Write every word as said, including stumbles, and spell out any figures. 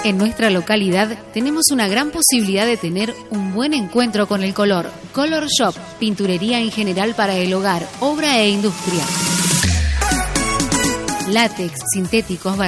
En nuestra localidad tenemos una gran posibilidad de tener un buen encuentro con el color. Color Shop, pinturería en general para el hogar, obra e industria. Látex, sintéticos,